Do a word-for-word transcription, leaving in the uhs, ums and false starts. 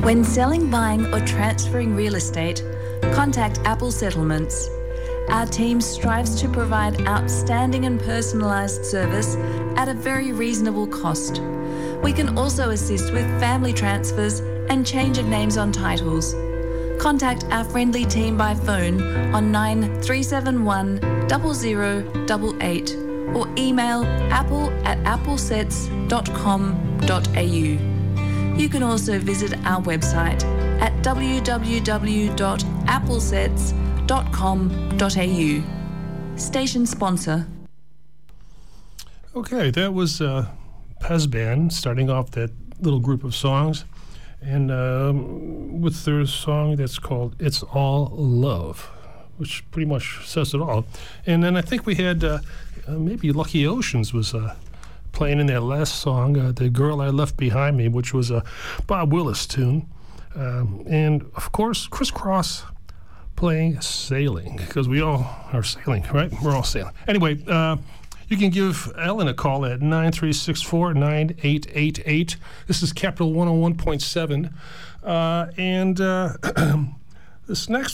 When selling, buying or transferring real estate, contact Apple Settlements. Our team strives to provide outstanding and personalised service at a very reasonable cost. We can also assist with family transfers and change of names on titles. Contact our friendly team by phone on nine three seven one zero zero eight eight or email apple at applesets dot com dot a u. You can also visit our website at w w w dot applesets dot com dot a u. Station sponsor. Okay, that was uh, Pez Band starting off that little group of songs, and um, with their song that's called It's All Love, which pretty much says it all. And then I think we had uh, uh, maybe Lucky Oceans was uh, playing in that last song, uh, The Girl I Left Behind Me, which was a Bob Willis tune. Um, and, of course, Criss Cross playing Sailing, because we all are sailing, right? We're all sailing. Anyway, uh, you can give Ellen a call at nine three six four, nine eight eight eight. This is Capital one oh one point seven. Uh, and uh, this next